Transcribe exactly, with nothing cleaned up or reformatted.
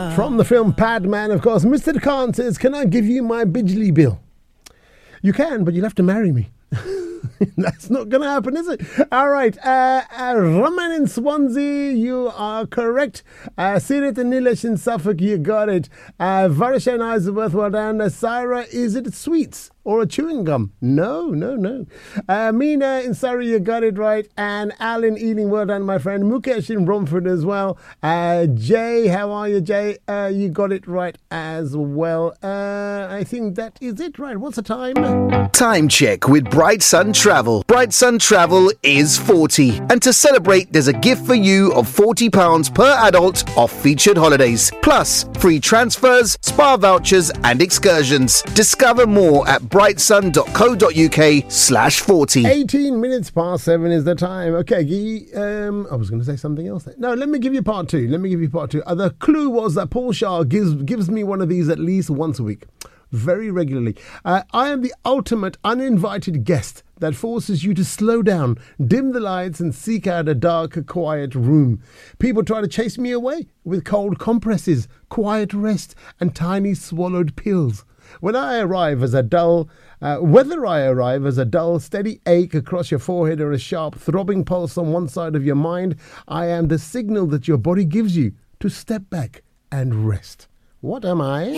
From the film Padman, of course, Mister Khan says, can I give you my Bijli bill? You can, but you'll have to marry me. That's not going to happen, is it? All right. Uh, uh, Raman in Swansea, you are correct. Uh, Sirit and Nilesh in Suffolk, you got it. Uh, Varisha and Isworth, well done. Uh, Syra, is it sweets or a chewing gum? No, no, no. Uh, Meena in Surrey, you got it right. And Alan Ealing, well done, my friend. Mukesh in Romford as well. Uh, Jay, how are you, Jay? Uh, you got it right as well. Uh, I think that is it, right? What's the time? Time check with Bright Sun Travel. Bright Sun Travel is forty. And to celebrate, there's a gift for you of forty pounds per adult off featured holidays. Plus, free transfers, spa vouchers and excursions. Discover more at brightsun.co.uk slash 40. eighteen minutes past seven is the time. Okay, Gee, um, I was going to say something else there. No, let me give you part two. Let me give you part two. Uh, the clue was that Paul Shah gives, gives me one of these at least once a week. Very regularly. Uh, I am the ultimate uninvited guest that forces you to slow down, dim the lights and seek out a dark, quiet room. People try to chase me away with cold compresses, quiet rest and tiny swallowed pills. When I arrive as a dull, uh, whether I arrive as a dull, steady ache across your forehead or a sharp, throbbing pulse on one side of your mind, I am the signal that your body gives you to step back and rest. What am I?